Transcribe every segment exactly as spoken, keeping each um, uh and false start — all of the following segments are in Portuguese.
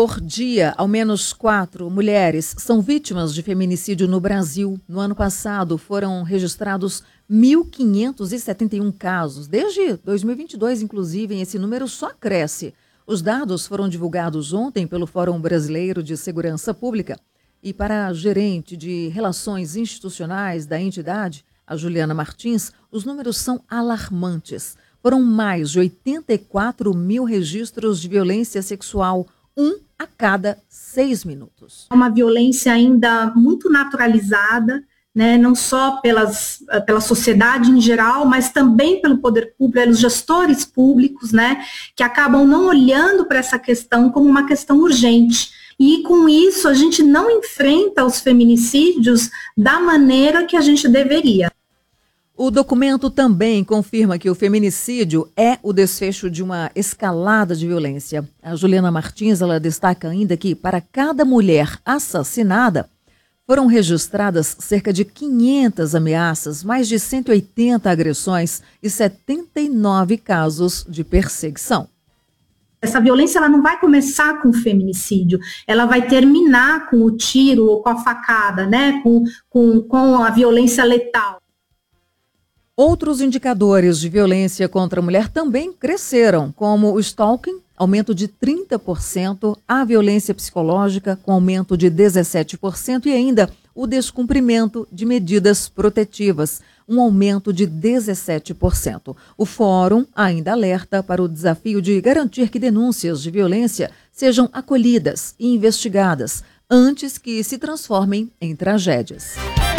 Por dia, ao menos quatro mulheres são vítimas de feminicídio no Brasil. No ano passado, foram registrados mil quinhentos e setenta e um casos. Desde dois mil e vinte e dois, inclusive, esse número só cresce. Os dados foram divulgados ontem pelo Fórum Brasileiro de Segurança Pública. E para a gerente de Relações Institucionais da entidade, a Juliana Martins, os números são alarmantes. Foram mais de oitenta e quatro mil registros de violência sexual, um a cada seis minutos. Uma violência ainda muito naturalizada, né, não só pelas, pela sociedade em geral, mas também pelo poder público, pelos gestores públicos, né, que acabam não olhando para essa questão como uma questão urgente. E com isso a gente não enfrenta os feminicídios da maneira que a gente deveria. O documento também confirma que o feminicídio é o desfecho de uma escalada de violência. A Juliana Martins, ela destaca ainda que para cada mulher assassinada foram registradas cerca de quinhentas ameaças, mais de cento e oitenta agressões e setenta e nove casos de perseguição. Essa violência ela não vai começar com o feminicídio, ela vai terminar com o tiro ou com a facada, né? com, com, com a violência letal. Outros indicadores de violência contra a mulher também cresceram, como o stalking, aumento de trinta por cento, a violência psicológica, com aumento de dezessete por cento, e ainda o descumprimento de medidas protetivas, um aumento de dezessete por cento. O Fórum ainda alerta para o desafio de garantir que denúncias de violência sejam acolhidas e investigadas antes que se transformem em tragédias.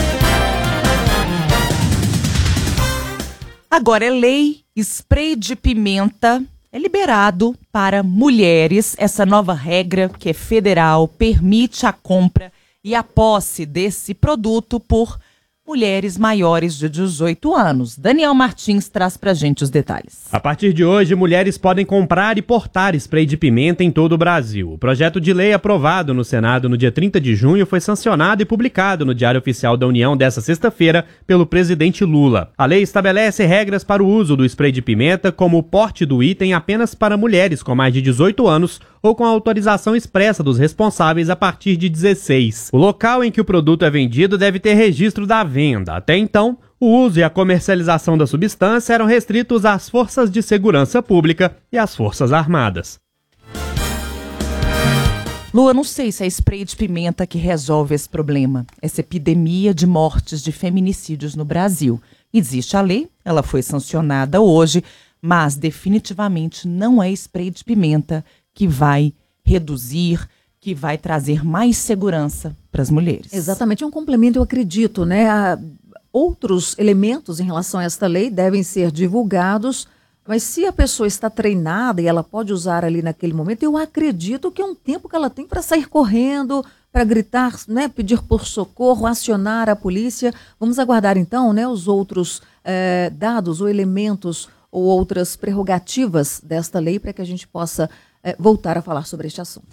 Agora é lei, spray de pimenta é liberado para mulheres. Essa nova regra, que é federal, permite a compra e a posse desse produto por mulheres maiores de dezoito anos. Daniel Martins traz pra gente os detalhes. A partir de hoje, mulheres podem comprar e portar spray de pimenta em todo o Brasil. O projeto de lei aprovado no Senado no dia trinta de junho foi sancionado e publicado no Diário Oficial da União desta sexta-feira pelo presidente Lula. A lei estabelece regras para o uso do spray de pimenta, como o porte do item apenas para mulheres com mais de dezoito anos ou com a autorização expressa dos responsáveis a partir de dezesseis. O local em que o produto é vendido deve ter registro da venda. Até então, o uso e a comercialização da substância eram restritos às forças de segurança pública e às forças armadas. Lu, eu não sei se é spray de pimenta que resolve esse problema, essa epidemia de mortes de feminicídios no Brasil. Existe a lei, ela foi sancionada hoje, mas definitivamente não é spray de pimenta que vai reduzir, que vai trazer mais segurança para as mulheres. Exatamente, é um complemento, eu acredito, né? Há outros elementos em relação a esta lei devem ser divulgados, mas se a pessoa está treinada e ela pode usar ali naquele momento, eu acredito que é um tempo que ela tem para sair correndo, para gritar, né, pedir por socorro, acionar a polícia. Vamos aguardar então, né, os outros eh, dados ou elementos ou outras prerrogativas desta lei para que a gente possa eh, voltar a falar sobre este assunto.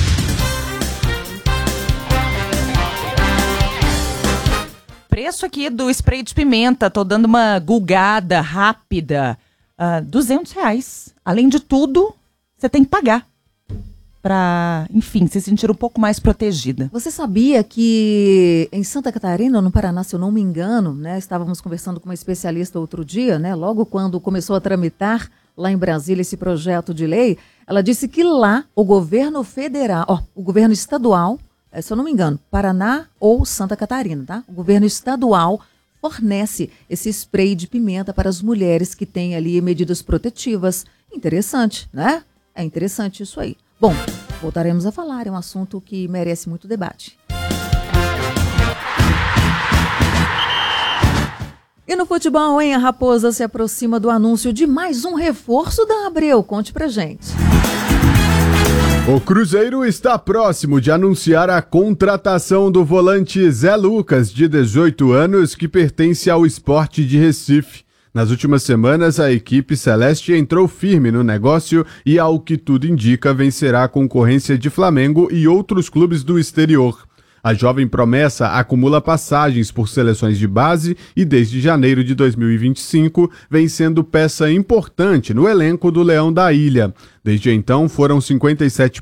Preço aqui do spray de pimenta, tô dando uma gulgada rápida, uh, duzentos reais. Além de tudo, você tem que pagar para, enfim, se sentir um pouco mais protegida. Você sabia que em Santa Catarina, no Paraná, se eu não me engano, né, estávamos conversando com uma especialista outro dia, né, logo quando começou a tramitar lá em Brasília esse projeto de lei, ela disse que lá o governo federal, ó, o governo estadual, se eu não me engano, Paraná ou Santa Catarina, tá? O governo estadual fornece esse spray de pimenta para as mulheres que têm ali medidas protetivas. Interessante, né? É interessante isso aí. Bom, voltaremos a falar, é um assunto que merece muito debate. E no futebol, hein? A Raposa se aproxima do anúncio de mais um reforço da Abreu. Conte pra gente. O Cruzeiro está próximo de anunciar a contratação do volante Zé Lucas, de dezoito anos, que pertence ao Sport de Recife. Nas últimas semanas, a equipe celeste entrou firme no negócio e, ao que tudo indica, vencerá a concorrência de Flamengo e outros clubes do exterior. A jovem promessa acumula passagens por seleções de base e, desde janeiro de dois mil e vinte e cinco, vem sendo peça importante no elenco do Leão da Ilha. Desde então, foram cinquenta e sete